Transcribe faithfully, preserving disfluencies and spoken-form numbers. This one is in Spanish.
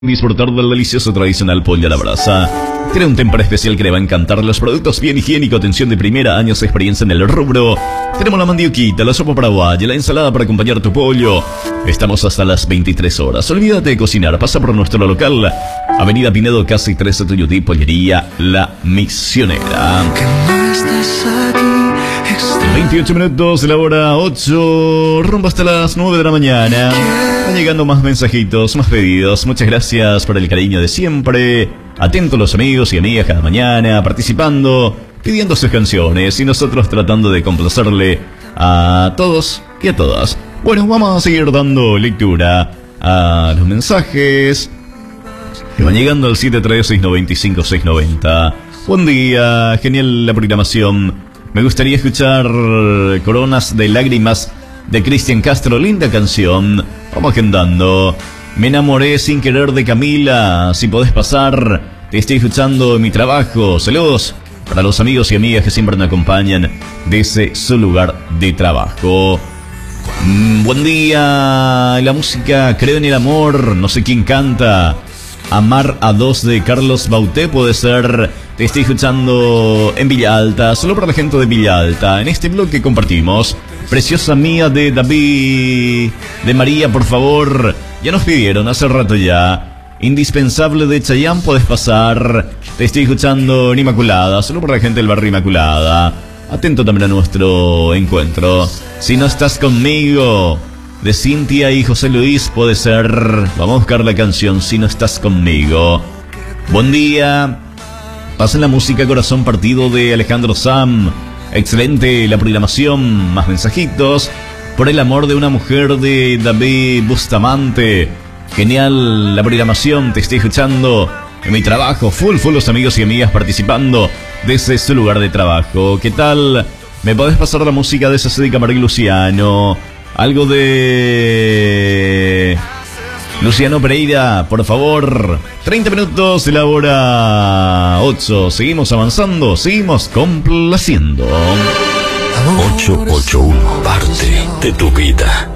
Disfrutar del delicioso tradicional pollo a la brasa. Tiene un témpano especial que le va a encantar. Los productos bien higiénico, atención de primera, años de experiencia en el rubro. Tenemos la mandioquita, la sopa paraguaya, la ensalada para acompañar tu pollo. Estamos hasta las veintitrés horas. Olvídate de cocinar, pasa por nuestro local. Avenida Pinedo, casi trece Tuyutí, Pollería La Misionera. veintiocho minutos de la hora ocho, rumbo hasta las nueve de la mañana. Van llegando más mensajitos, más pedidos. Muchas gracias por el cariño de siempre. Atentos los amigos y amigas cada mañana, participando, pidiendo sus canciones y nosotros tratando de complacerle a todos y a todas. Bueno, vamos a seguir dando lectura a los mensajes que van llegando al siete tres seis nueve cinco seis nueve cero. Buen día, genial la programación. Me gustaría escuchar Coronas de Lágrimas de Cristian Castro. Linda canción. Vamos agendando. Me enamoré sin querer de Camila. Si podés pasar, te estoy escuchando en mi trabajo. Saludos para los amigos y amigas que siempre me acompañan desde su lugar de trabajo. Mm, buen día. La música, creo en el amor. No sé quién canta. Amar a dos de Carlos Bauté puede ser. Te estoy escuchando en Villa Alta, solo para la gente de Villa Alta. En este bloque compartimos Preciosa Mía de David, de María, por favor. Ya nos pidieron hace rato ya. Indispensable de Chayanne, puedes pasar. Te estoy escuchando en Inmaculada, solo para la gente del barrio Inmaculada. Atento también a nuestro encuentro. Si no estás conmigo, de Cintia y José Luis, puede ser. Vamos a buscar la canción Si no estás conmigo. Buen día. Pasen la música Corazón Partido de Alejandro Sam. Excelente la programación. Más mensajitos. Por el amor de una mujer de David Bustamante. Genial la programación. Te estoy escuchando en mi trabajo. Full, full los amigos y amigas participando desde su lugar de trabajo. ¿Qué tal? ¿Me podés pasar la música de Cédric Camargo y Luciano? Algo de Luciano Pereira, por favor. Treinta minutos de la hora ocho. Seguimos avanzando, seguimos complaciendo. ocho ocho uno, parte de tu vida.